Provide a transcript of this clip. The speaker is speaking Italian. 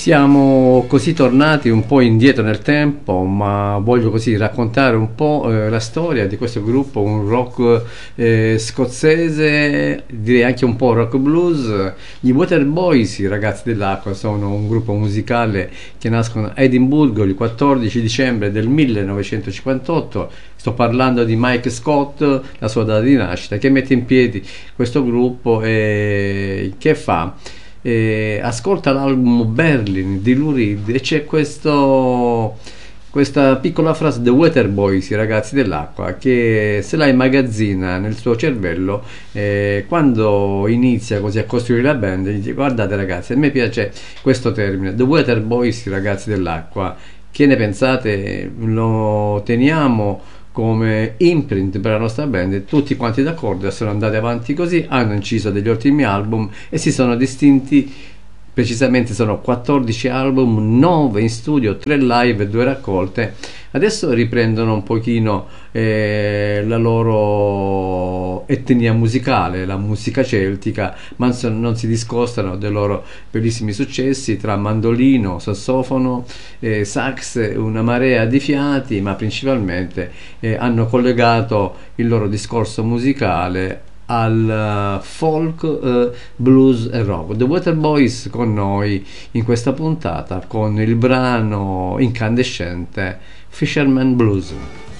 Siamo così tornati un po' indietro nel tempo, ma voglio così raccontare un po' la storia di questo gruppo, un rock scozzese, direi anche un po' rock blues. Gli Waterboys, i ragazzi dell'acqua, sono un gruppo musicale che nascono a Edimburgo il 14 dicembre del 1958. Sto parlando di Mike Scott, la sua data di nascita, che mette in piedi questo gruppo e che fa? Ascolta l'album Berlin di Lou Reed e c'è questa piccola frase The Waterboys, i ragazzi dell'acqua, che se la immagazzina nel suo cervello quando inizia così a costruire la band. Dice: guardate ragazzi, a me piace questo termine, The Waterboys, i ragazzi dell'acqua, che ne pensate? Lo teniamo come imprint per la nostra band? E tutti quanti d'accordo, sono andati avanti così, hanno inciso degli ottimi album e si sono distinti. Precisamente sono 14 album, 9 in studio, 3 live e 2 raccolte. Adesso riprendono un pochino la loro etnia musicale, la musica celtica, ma non si discostano dei loro bellissimi successi tra mandolino, sassofono, sax, una marea di fiati, ma principalmente hanno collegato il loro discorso musicale al folk, blues e rock. The Waterboys con noi in questa puntata con il brano incandescente Fisherman Blues.